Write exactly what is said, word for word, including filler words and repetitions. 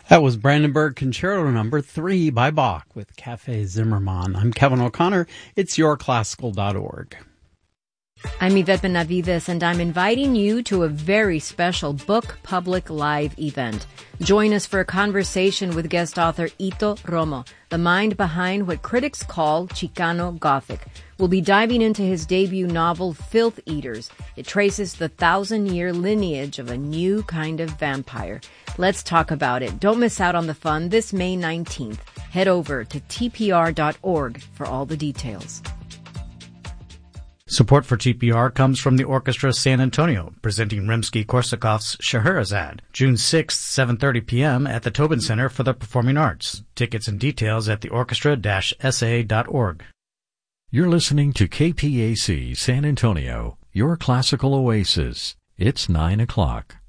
That was Brandenburg Concerto number three by Bach with Café Zimmermann. I'm Kevin O'Connor. It's your classical dot org. I'm Yvette Benavides, and I'm inviting you to a very special Book Public Live event. Join us for a conversation with guest author Ito Romo, the mind behind what critics call Chicano Gothic. We'll be diving into his debut novel, Filth Eaters. It traces the thousand-year lineage of a new kind of vampire. Let's talk about it. Don't miss out on the fun this May nineteenth. Head over to T P R dot org for all the details. Support for T P R comes from the Orchestra San Antonio, presenting Rimsky-Korsakov's Scheherazade, June sixth, seven thirty p.m. at the Tobin Center for the Performing Arts. Tickets and details at the orchestra dash s a dot org. You're listening to K P A C San Antonio, your classical oasis. It's nine o'clock.